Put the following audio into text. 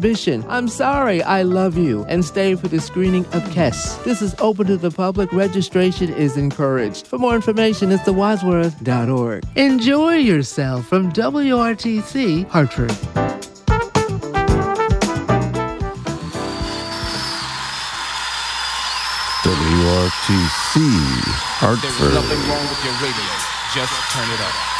exhibition, I'm Sorry, I Love You, and stay for the screening of Kes. This is open to the public. Registration is encouraged. For more information, it's thewadsworth.org. Enjoy yourself from WRTC, Hartford. WRTC, Hartford. There's nothing wrong with your radio. Just turn it up.